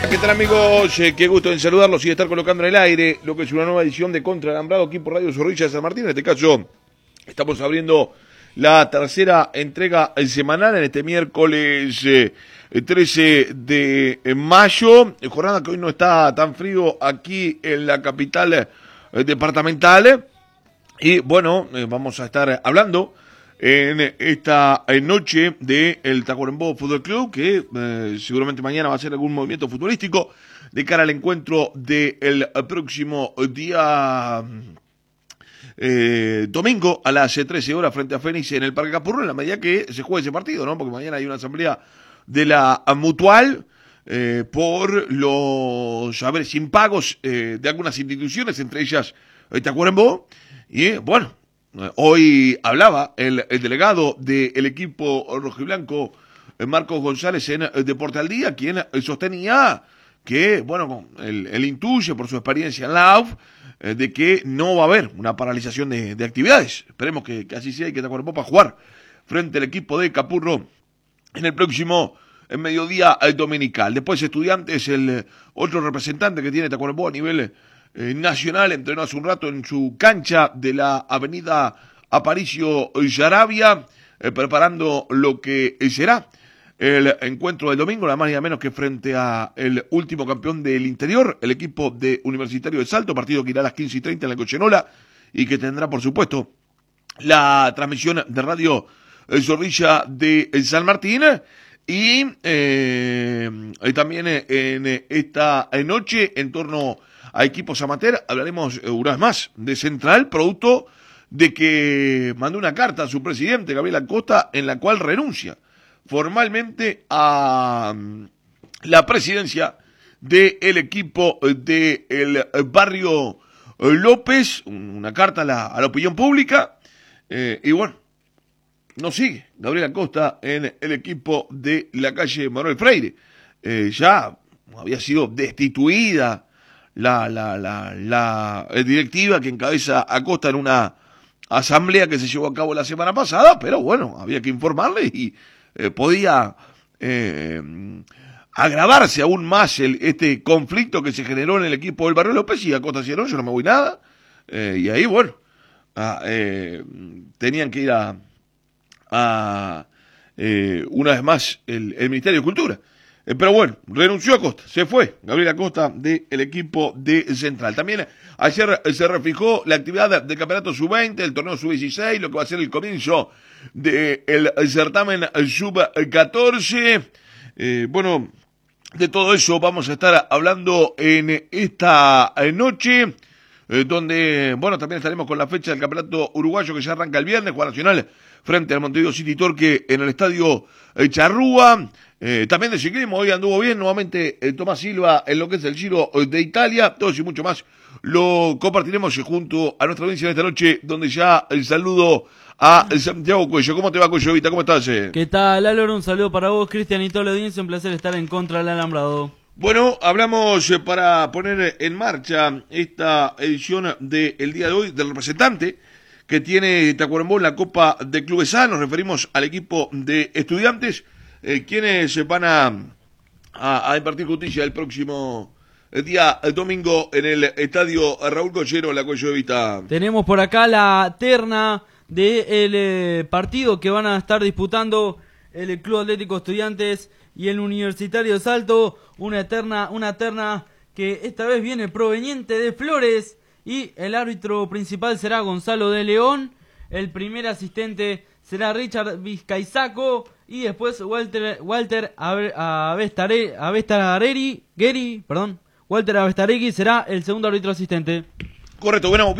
¿Qué tal, amigos? Qué gusto en saludarlos y estar colocando en el aire lo que es una nueva edición de Contra Alambrado aquí por Radio Zorrilla de San Martín. En este caso, estamos abriendo la tercera entrega semanal en este miércoles 13 de mayo. Jornada que hoy no está tan frío aquí en la capital departamental. Y bueno, vamos a estar hablando en esta noche del Tacuarembó Fútbol Club, que seguramente mañana va a hacer algún movimiento futbolístico de cara al encuentro del próximo día domingo a las 13 horas frente a Fénix en el Parque Capurro, en la medida que se juegue ese partido, ¿no? Porque mañana hay una asamblea de la Mutual por los saberes impagos de algunas instituciones, entre ellas Tacuarembó, y bueno, hoy hablaba el delegado del equipo rojiblanco, Marcos González, en Deporte al Día, quien sostenía que, bueno, él intuye por su experiencia en la AUF, de que no va a haber una paralización de actividades. Esperemos que así sea y que Tacuarembó para jugar frente al equipo de Capurro en el próximo mediodía dominical. Después Estudiantes, el otro representante que tiene Tacuarembó a nivel nacional, entrenó hace un rato en su cancha de la avenida Aparicio Saravia, preparando lo que será el encuentro del domingo, nada más y nada menos que frente a el último campeón del interior, el equipo de Universitario de Salto, partido que irá a las 15:30 en la Cochenola y que tendrá, por supuesto, la transmisión de Radio Zorrilla de San Martín. Y también en esta noche, en torno a equipos amateur, hablaremos una vez más de Central, producto de que mandó una carta a su presidente, Gabriel Acosta, en la cual renuncia formalmente a la presidencia del equipo del barrio López, una carta a la opinión pública, y bueno, no sigue Gabriel Acosta en el equipo de la calle Manuel Freire. Ya había sido destituida la directiva que encabeza Acosta en una asamblea que se llevó a cabo la semana pasada, pero bueno, había que informarle y podía agravarse aún más este conflicto que se generó en el equipo del Barrio López, y Acosta decía, no, yo no me voy nada, y ahí bueno, tenían que ir a una vez más el Ministerio de Cultura. Pero bueno, renunció Acosta, se fue Gabriel Acosta del equipo de Central. También ayer se refijó la actividad del campeonato sub-20, el torneo sub-16, lo que va a ser el comienzo del certamen sub-14. Bueno, de todo eso vamos a estar hablando en esta noche, donde, bueno, también estaremos con la fecha del campeonato uruguayo que ya arranca el viernes, Juan Nacional frente al Montevideo City Torque en el estadio Charrúa. También de ciclismo, hoy anduvo bien nuevamente Tomás Silva en lo que es el Giro de Italia. Todo eso y mucho más lo compartiremos junto a nuestra audiencia de esta noche, donde ya el saludo a Santiago Cuello. ¿Cómo te va, Cuello Vita? ¿Cómo estás? ¿Qué tal, Álvaro? Un saludo para vos, Cristian, y toda la audiencia. Un placer estar en Contra del Alambrado. Bueno, hablamos para poner en marcha esta edición del día de hoy del representante que tiene Tacuarembó en la Copa de Clubes A. Nos referimos al equipo de Estudiantes, quienes van a impartir justicia el próximo día domingo en el estadio Raúl Collero, la Cuello Vita. Tenemos por acá la terna del partido que van a estar disputando el Club Atlético Estudiantes y el Universitario de Salto. Una terna que esta vez viene proveniente de Flores, y el árbitro principal será Gonzalo de León. El primer asistente será Richard Vizcaizaco, y después Walter Avestaregui será el segundo árbitro asistente. Correcto, bueno.